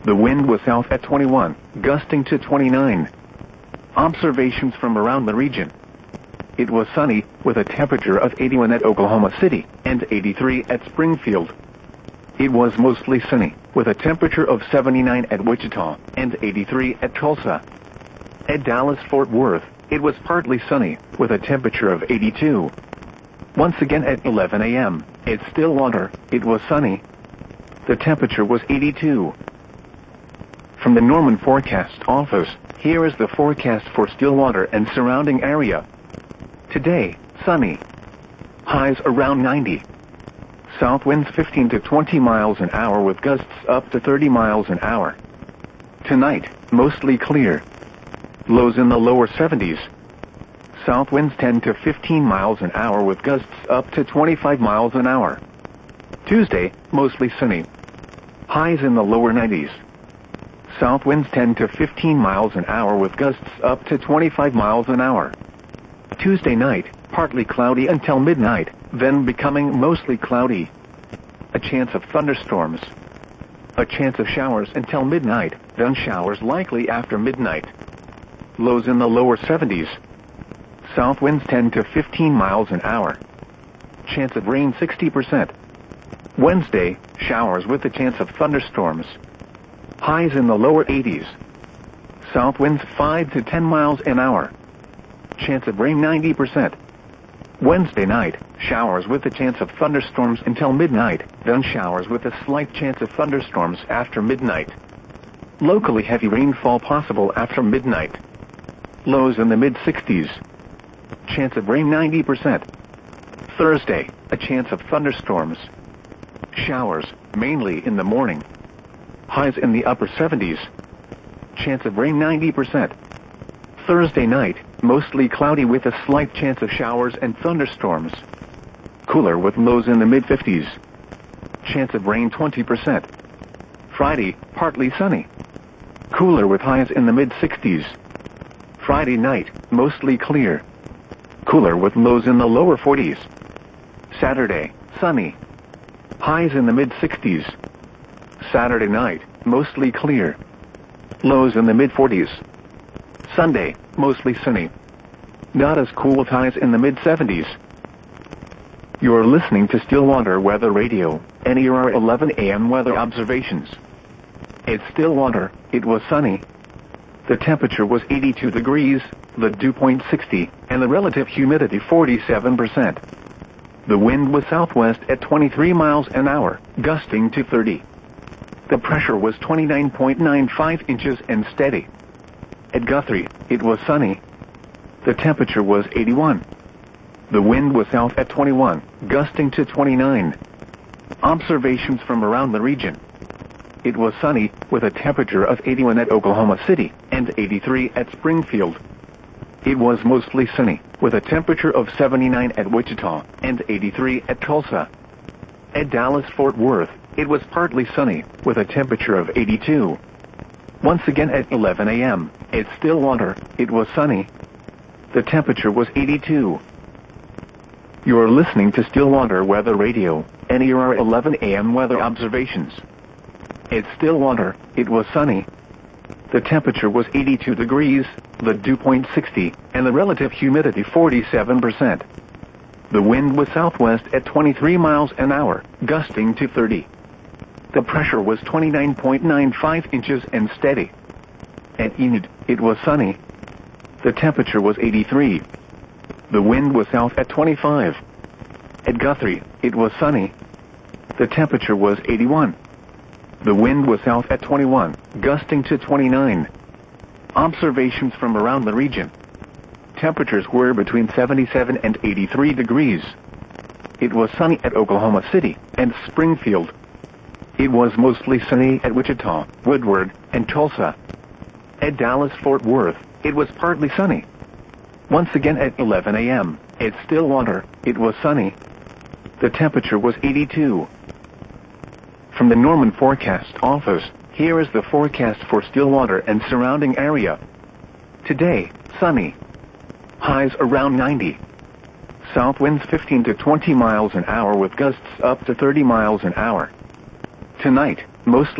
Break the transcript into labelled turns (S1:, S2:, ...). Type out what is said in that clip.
S1: The wind was south at 21, gusting to 29. Observations from around the region. It was sunny, with a temperature of 81 at Oklahoma City, and 83 at Springfield. It was mostly sunny, with a temperature of 79 at Wichita, and 83 at Tulsa. At Dallas-Fort Worth, it was partly sunny, with a temperature of 82. Once again at 11 a.m., at Stillwater, it was sunny. The temperature was 82. From the Norman Forecast Office, here is the forecast for Stillwater and surrounding area. Today, sunny. Highs around 90. South winds 15 to 20 miles an hour with gusts up to 30 miles an hour. Tonight, mostly clear. Lows in the lower 70s. South winds 10 to 15 miles an hour with gusts up to 25 miles an hour. Tuesday, mostly sunny. Highs in the lower 90s. South winds 10 to 15 miles an hour with gusts up to 25 miles an hour. Tuesday night, partly cloudy until midnight, then becoming mostly cloudy. A chance of thunderstorms. A chance of showers until midnight, then showers likely after midnight. Lows in the lower 70s. South winds 10 to 15 miles an hour. Chance of rain 60%. Wednesday, showers with a chance of thunderstorms. Highs in the lower 80s. South winds 5 to 10 miles an hour. Chance of rain 90%. Wednesday night, showers with a chance of thunderstorms until midnight, then showers with a slight chance of thunderstorms after midnight. Locally heavy rainfall possible after midnight. Lows in the mid-60s. Chance of rain 90%. Thursday, a chance of thunderstorms. Showers, mainly in the morning. Highs in the upper 70s. Chance of rain 90%. Thursday night, mostly cloudy with a slight chance of showers and thunderstorms. Cooler with lows in the mid-50s. Chance of rain 20%. Friday, partly sunny. Cooler with highs in the mid-60s. Friday night, mostly clear. Cooler with lows in the lower 40s. Saturday, sunny. Highs in the mid-60s. Saturday night, mostly clear. Lows in the mid-40s. Sunday, mostly sunny. Not as cool with highs in the mid-70s. You're listening to Stillwater Weather Radio, NER 11 AM weather observations. At Stillwater, it was sunny. The temperature was 82 degrees, the dew point 60, and the relative humidity 47%. The wind was southwest at 23 miles an hour, gusting to 30. The pressure was 29.95 inches and steady. At Guthrie, it was sunny. The temperature was 81. The wind was south at 21, gusting to 29. Observations from around the region. It was sunny, with a temperature of 81 at Oklahoma City, and 83 at Springfield. It was mostly sunny, with a temperature of 79 at Wichita, and 83 at Tulsa. At Dallas-Fort Worth, it was partly sunny, with a temperature of 82. Once again at 11 a.m., at Stillwater, it was sunny. The temperature was 82. You're listening to Stillwater Weather Radio, NER 11 AM weather observations. At Stillwater, it was sunny. The temperature was 82 degrees, the dew point 60, and the relative humidity 47%. The wind was southwest at 23 miles an hour, gusting to 30. The pressure was 29.95 inches and steady. At Enid, it was sunny. The temperature was 83. The wind was south at 25. At Guthrie, it was sunny. The temperature was 81. The wind was south at 21, gusting to 29. Observations from around the region. Temperatures were between 77 and 83 degrees. It was sunny at Oklahoma City and Springfield. It was mostly sunny at Wichita, Woodward, and Tulsa. At Dallas-Fort Worth, it was partly sunny. Once again at 11 a.m., at Stillwater, it was sunny. The temperature was 82. From the Norman Forecast Office, here is the forecast for Stillwater and surrounding area. Today, sunny. Highs around 90. South winds 15 to 20 miles an hour with gusts up to 30 miles an hour. Tonight, mostly